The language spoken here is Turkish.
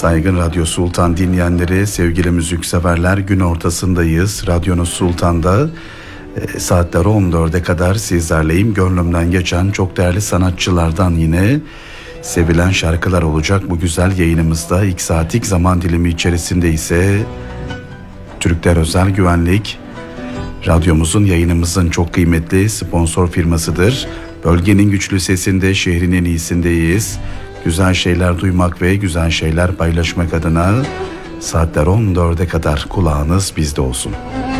Saygın Radyo Sultan dinleyenleri, sevgili müzikseverler, gün ortasındayız. Radyonuz Sultan'da saatler 14'e kadar sizlerleyim. Gönlümden geçen çok değerli sanatçılardan yine sevilen şarkılar olacak bu güzel yayınımızda. İlk saatlik zaman dilimi içerisinde ise Türkler Özel Güvenlik, radyomuzun, yayınımızın çok kıymetli sponsor firmasıdır. Bölgenin güçlü sesinde, şehrin en iyisindeyiz. Güzel şeyler duymak ve güzel şeyler paylaşmak adına saatler 14'e kadar kulağınız bizde olsun.